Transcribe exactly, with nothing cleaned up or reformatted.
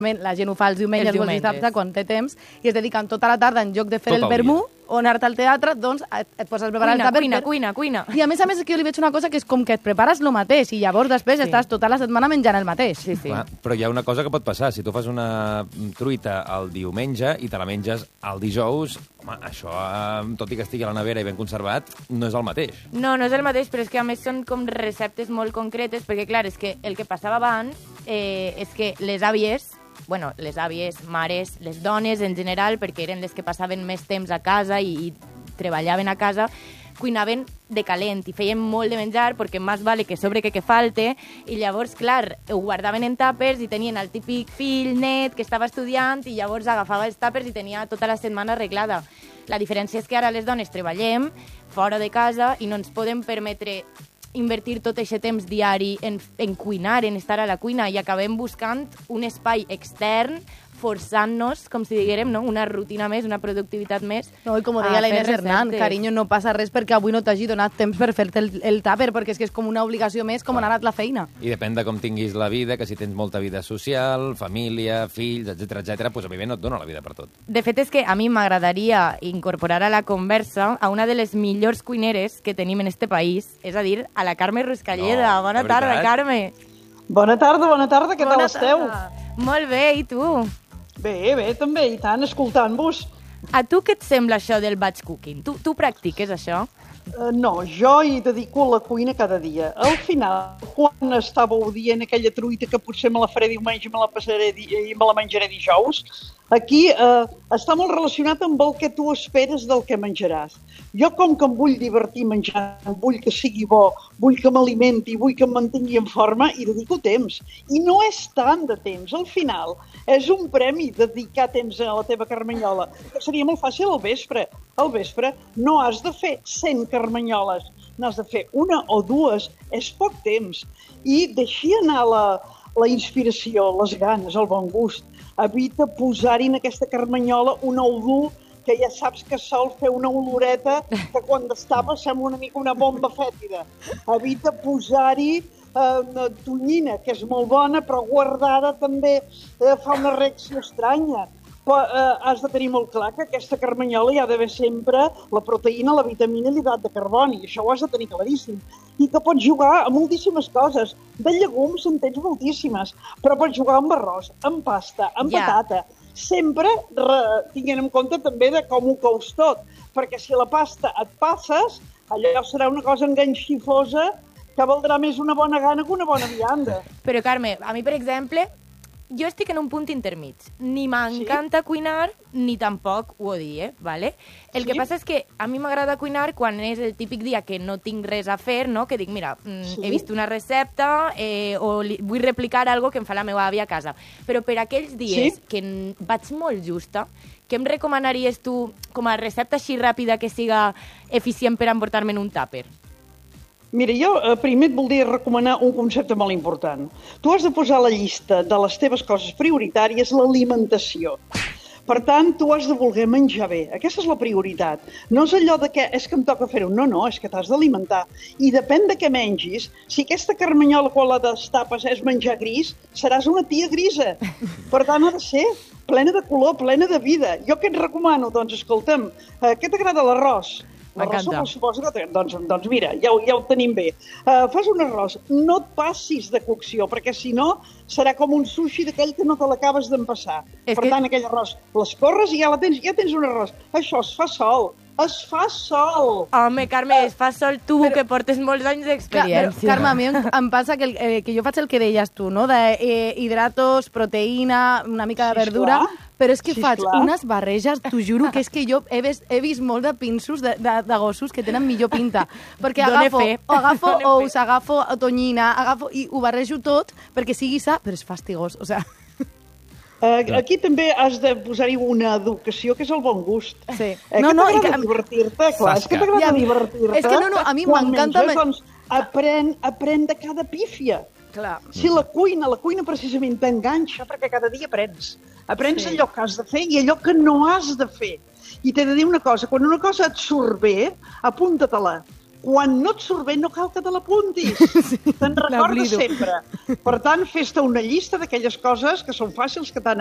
la gent ho fa els diumenges, Els o els diumenges. dissabtes, quan té temps, i es dediquen tota la tarda en lloc de fer Tot el el vermú dia. o anar-te al teatre, doncs et, et poses a preparar Cuina, el tàper. cuina, per- cuina, cuina. I a més a més és que jo li veig una cosa que és com que et prepares el mateix i llavors després Sí. estàs tota la setmana menjant el mateix. Sí, sí. Clar, però hi ha una cosa que pot passar. Si tu fas una truita el diumenge i te la menges el dijous, home, això, eh, tot i que estigui a la nevera i ben conservat, no és el mateix. No, no és el mateix, però és que a més són com receptes molt concretes, perquè clar, és que el que passava abans eh, és que les àvies, bueno, les àvies, mares, les dones en general, perquè eren les que passaven més temps a casa i, i treballaven a casa, cuinaven de calent i feien molt de menjar perquè més vale que sobre que que falte, i llavors, clar, ho guardaven en tàpers i tenien el típic fill net que estava estudiant i llavors agafava els tàpers i tenia tota la setmana arreglada. La diferència és que ara les dones treballem fora de casa i no ens podem permetre invertir tot aquest temps diari en, en cuinar, en estar a la cuina, i acabem buscant un espai extern, forçant-nos, com si diguérem, no? Una rutina més, una productivitat més. No, i com a deia la fer Inés Hernán, receptes. carinyo, no passa res perquè avui no t'hagi donat temps per fer-te el, el tàper, perquè és que és com una obligació més, com anar a la feina. I depèn de com tinguis la vida, que si tens molta vida social, família, fills, etcètera, etcètera, doncs evidentment no et dona la vida per tot. De fet, és que a mi m'agradaria incorporar a la conversa a una de les millors cuineres que tenim en este país, és a dir, a la Carme Ruscalleda. No, Bona de tarda, veritat? Carme. Bona tarda, bona tarda, què tal Bona esteu? tarda. Molt bé, i tu? Bé, bé, també, i tant, escoltant-vos. A tu què et sembla això del batch cooking? Tu, tu practiques això? Uh, no, jo hi dedico a la cuina cada dia. Al final, quan estàveu dient aquella truita que potser me la faré diumenge i me la, passaré di i me la menjaré dijous, aquí uh, està molt relacionat amb el que tu esperes del que menjaràs. Jo, com que em vull divertir menjant, vull que sigui bo, vull que m'alimenti, vull que em mantingui en forma, hi dedico temps. I no és tant de temps. Al final, és un premi dedicar temps a la teva carmanyola. Seria molt fàcil al vespre. Al vespre no has de fer cent carmanyoles, n'has de fer una o dues. És poc temps. I deixi anar la, la inspiració, les ganes, el bon gust. Evita posar-hi en aquesta carmanyola un ou dur que ja saps que sol fer una oloreta que quan destapa sembla una mica una bomba fètida. Evita posar-hi eh, tonyina, que és molt bona, però guardada també eh, fa una reacció estranya. Però eh, has de tenir molt clar que aquesta carmanyola hi ha d'haver sempre la proteïna, la vitamina i l'hidratat de carboni. Això ho has de tenir claríssim. I que pots jugar a moltíssimes coses. De llegums en tens moltíssimes, però pots jugar amb arròs, amb pasta, amb Ja. patata. Sempre re, tinguent en compte també de com ho cous tot, perquè si la pasta et passes, allò serà una cosa enganxifosa que valdrà més una bona gana que una bona vianda. Però, Carme, a mi, per exemple, jo estic en un punt intermig. Ni m'encanta sí? cuinar, ni tampoc ho odie, ¿vale? El Sí? que passa és que a mi m'agrada cuinar quan és el típic dia que no tinc res a fer, no? Que dic, mira, mm, Sí? he vist una recepta eh, o li, vull replicar algo que em fa la meva àvia a casa. Però per aquells dies Sí? que n- vaig molt justa, què em recomanaries tu com a recepta així ràpida que siga eficient per emportar-me en un tàper? Mira, jo eh, primer et voldria recomanar un concepte molt important. Tu has de posar a la llista de les teves coses prioritàries l'alimentació. Per tant, tu has de voler menjar bé. Aquesta és la prioritat. No és allò de que és que em toca fer-ho. No, no, és que t'has d'alimentar. I depèn de què mengis, si aquesta carmanyola quan la destapes és menjar gris, seràs una tia grisa. Per tant, ha de ser plena de color, plena de vida. Jo què et recomano? Doncs, escolta'm, eh, què t'agrada l'arròs? L'arròs M'encanta. suposo que... Doncs, doncs mira, ja, ho- ja ho tenim bé. Uh, fas un arròs, no et passis de cocció, perquè si no serà com un sushi d'aquell que no te l'acabes d'empassar. És Per que- tant, aquell arròs, l'escorres i ja, la tens, ja tens un arròs. Això es fa sol, es fa sol. Home, Carme, es fa sol tu, Però- que portes molts anys Clar, però, d'experiència. Carme, a mi em, em passa que, el, eh, que jo faig el que deies tu, no? De eh, hidratos, proteïna, una mica de Sí, verdura, esclar. però és que Sí, faig esclar. unes barreges, t'ho juro, que és que jo he vist, he vist molt de pinços de, de, de gossos que tenen millor pinta. Perquè Done agafo, fe. o agafo Done ous, fe. agafo tonyina, agafo, i ho barrejo tot perquè sigui sa, però és fastigós, o sea... Uh, aquí també has de posar-hi una educació, que és el bon gust. Sí. Eh, No, que no, i t'agrada que- divertir-te, clar, és que Zasca. t'agrada Ja, divertir-te. és que no, no, a mi Quan m'encanta menges, men- doncs, aprèn, aprèn de cada pífia. Clar. Si la cuina, la cuina precisament t'enganxa perquè cada dia aprens. Aprens Sí. allò que has de fer i allò que no has de fer. I t'he de dir una cosa, quan una cosa et surt bé, apunta-te-la. quan no et surt bé no cal que te l'apuntis. Sí, te'n recordes l'oblido. sempre. Per tant, fes-te una llista d'aquelles coses que són fàcils, que t'han